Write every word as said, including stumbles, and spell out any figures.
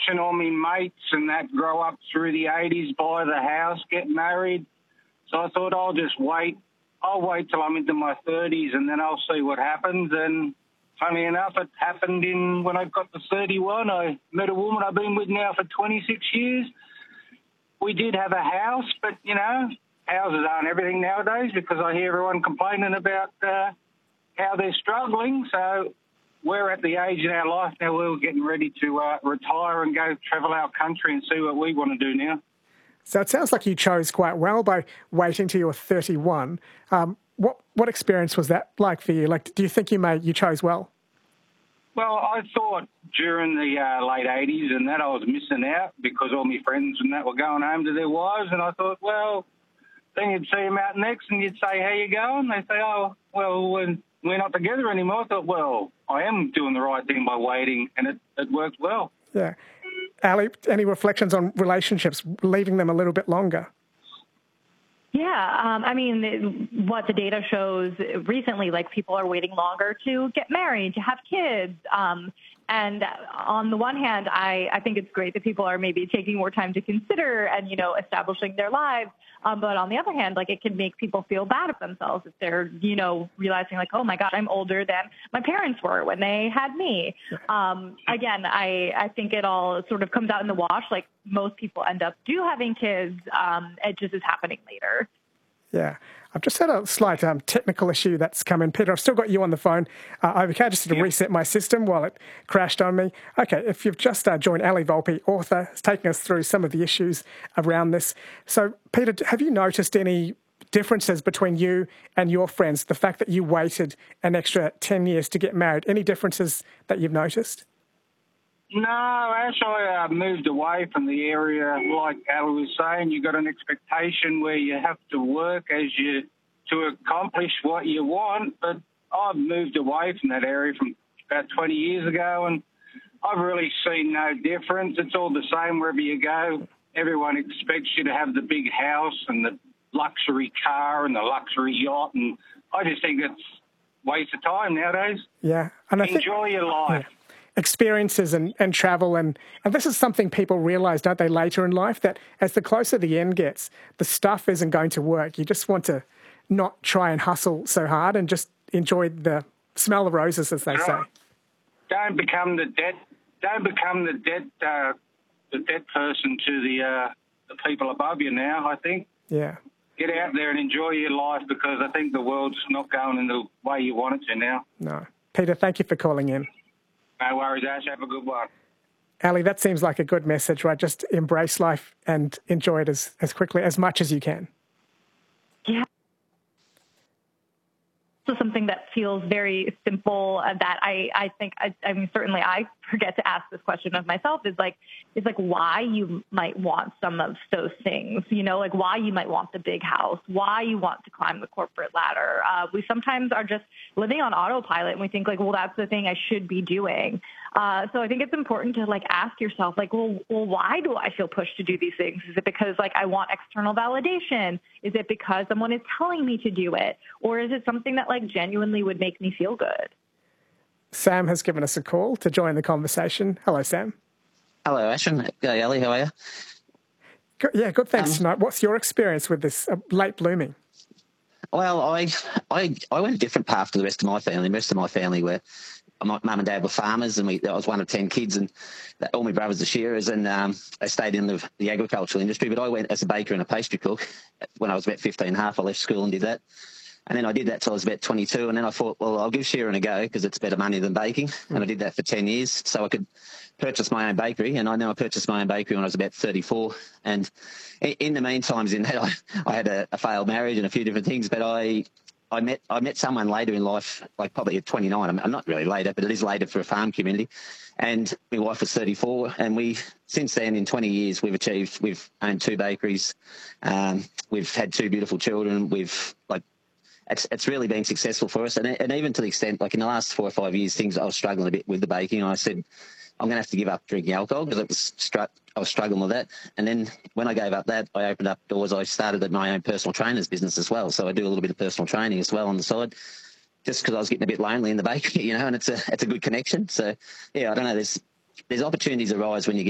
watching all my mates and that grow up through the eighties, buy the house, get married. So I thought I'll just wait. I'll wait till I'm into my thirties and then I'll see what happens. And funny enough, it happened in when I got to thirty-one. I met a woman I've been with now for twenty-six years. We did have a house, but, you know, houses aren't everything nowadays because I hear everyone complaining about uh, how they're struggling. So we're at the age in our life now where we're getting ready to uh, retire and go travel our country and see what we want to do now. So it sounds like you chose quite well by waiting till you were thirty-one. Um, what what experience was that like for you? Like, do you think you made you chose well? Well, I thought during the uh, late eighties and that I was missing out because all my friends and that were going home to their wives, and I thought, well, then you'd see them out next and you'd say, how you going? They say, oh, well, we're not together anymore. I thought, well, I am doing the right thing by waiting, and it, it worked well. Yeah. Ali, any reflections on relationships, leaving them a little bit longer? Yeah, um, I mean, what the data shows recently, like people are waiting longer to get married, to have kids. Um, and on the one hand, I, I think it's great that people are maybe taking more time to consider and, you know, establishing their lives. Um, but on the other hand, like it can make people feel bad of themselves if they're, you know, realizing like, oh my gosh, I'm older than my parents were when they had me. Um, again, I, I think it all sort of comes out in the wash. Like most people end up do having kids. Um, it just is happening later. Yeah. I've just had a slight um, technical issue that's come in. Peter, I've still got you on the phone. Uh, I just had to yeah. reset my system while it crashed on me. Okay, if you've just uh, joined Ali Volpe, author, is taking us through some of the issues around this. So, Peter, have you noticed any differences between you and your friends, the fact that you waited an extra ten years to get married? Any differences that you've noticed? No, as I uh, moved away from the area, like Ali was saying, you got an expectation where you have to work as you to accomplish what you want. But I've moved away from that area from about twenty years ago, and I've really seen no difference. It's all the same wherever you go. Everyone expects you to have the big house and the luxury car and the luxury yacht, and I just think it's a waste of time nowadays. Yeah, and I enjoy think, your life. Yeah. Experiences and, and travel, and, and this is something people realise, don't they, later in life, that as the closer the end gets, the stuff isn't going to work. You just want to not try and hustle so hard and just enjoy the smell of roses, as they right. say. Don't become the debt. Don't become the debt. Uh, the debt person to the uh, the people above you. Now, I think. Yeah. Get out there and enjoy your life because I think the world's not going in the way you want it to now. No, Peter, thank you for calling in. No worries, Ash. Have a good one. Ali, that seems like a good message, right? Just embrace life and enjoy it as, as quickly, as much as you can. Yeah. So something that feels very simple uh, that I, I think, I, I mean, certainly I forget to ask this question of myself is like, is like why you might want some of those things, you know, like why you might want the big house, why you want to climb the corporate ladder. Uh, we sometimes are just living on autopilot and we think like, well, that's the thing I should be doing. Uh, so I think it's important to like ask yourself like, well, well, why do I feel pushed to do these things? Is it because like I want external validation? Is it because someone is telling me to do it? Or is it something that like genuinely would make me feel good? Sam has given us a call to join the conversation. Hello, Sam. Hello, Ashton. Hey, Ali, how are you? Good, yeah, good. Thanks Um, tonight. What's your experience with this uh, late blooming? Well, I, I I went a different path to the rest of my family. The rest of my family were, my mum and dad were farmers, and we, I was one of ten kids, and all my brothers are shearers, and um, they stayed in the, the agricultural industry. But I went as a baker and a pastry cook. When I was about fifteen and a half, I left school and did that. And then I did that till I was about twenty-two, and then I thought, well, I'll give shearing a go because it's better money than baking. Mm. And I did that for ten years, so I could purchase my own bakery. And I know I purchased my own bakery when I was about thirty-four. And in the meantime, in that, I, I had a, a failed marriage and a few different things. But I, I met I met someone later in life, like probably at twenty-nine. I'm, I'm not really later, but it is later for a farm community. And my wife was thirty-four, and we since then in twenty years we've achieved we've owned two bakeries, um, we've had two beautiful children, we've like. It's, it's really been successful for us. And, and even to the extent, like in the last four or five years, things I was struggling a bit with the baking. And I said, I'm going to have to give up drinking alcohol because it was str- I was struggling with that. And then when I gave up that, I opened up doors. I started my own personal trainer's business as well. So I do a little bit of personal training as well on the side, just because I was getting a bit lonely in the bakery, you know, and it's a, it's a good connection. So, yeah, I don't know. There's, there's opportunities arise when you get